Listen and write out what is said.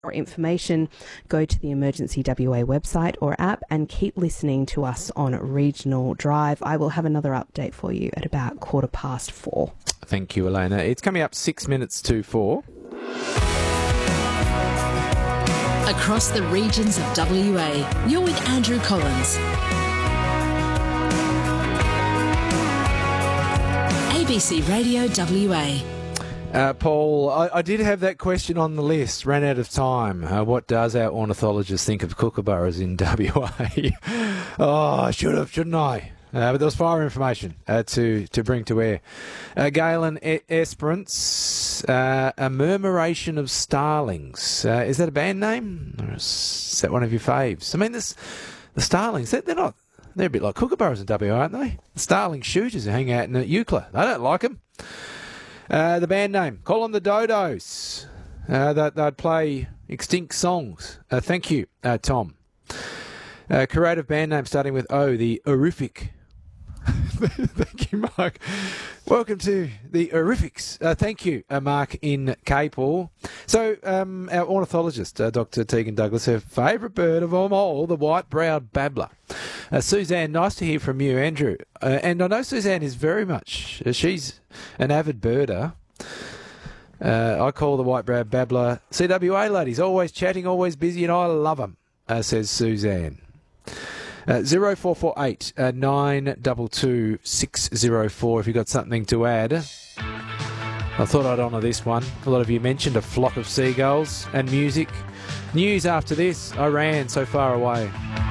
more information, go to the Emergency WA website or app and keep listening to us on Regional Drive. I will have another update for you at about 4:15. Thank you, Elena. It's coming up 6 minutes to 4. Across the regions of WA, you're with Andrew Collins. ABC Radio WA. Paul, I did have that question on the list, ran out of time. What does our ornithologist think of kookaburras in WA? Oh, I should have, shouldn't I? But there was fire information to bring to air. Galen Esperance, A Murmuration of Starlings. Is that a band name? Or is that one of your faves? I mean, the Starlings, they're a bit like kookaburras in WA, aren't they? The Starling shooters who hang out in Eucla. They don't like them. The band name, call them the Dodos. They'd play extinct songs. Thank you, Tom. Creative band name starting with O, the Horrific. Thank you, Mark. Welcome to the Horrifics. Thank you, Mark in Capel. So, our ornithologist, Dr. Tegan Douglas, her favourite bird of them all, the white-browed babbler. Suzanne, nice to hear from you, Andrew. And I know Suzanne is very much, she's an avid birder. I call the white-browed babbler CWA ladies, always chatting, always busy, and I love them, says Suzanne. 0448 922 604 if you've got something to add. I thought I'd honour this one. A lot of you mentioned a flock of seagulls and music. News after this, Iran so far away.